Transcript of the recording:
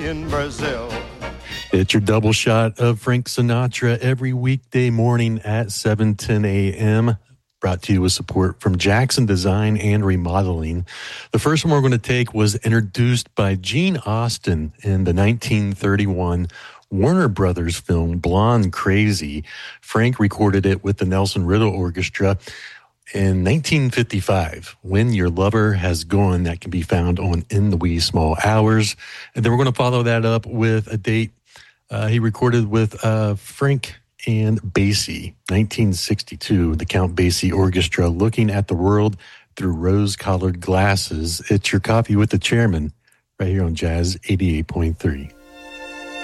in Brazil. It's your double shot of Frank Sinatra every weekday morning at 7:10 a.m. Brought to you with support from Jackson Design and Remodeling. The first one we're going to take was introduced by Gene Austin in the 1931 Warner Brothers film Blonde Crazy. Frank recorded it with the Nelson Riddle Orchestra in 1955. When Your Lover Has Gone, that can be found on In the Wee Small Hours. And then we're going to follow that up with a date he recorded with Frank and Basie, 1962, the Count Basie Orchestra, Looking at the World Through Rose-Colored Glasses. It's your Coffee with the Chairman right here on Jazz 88.3.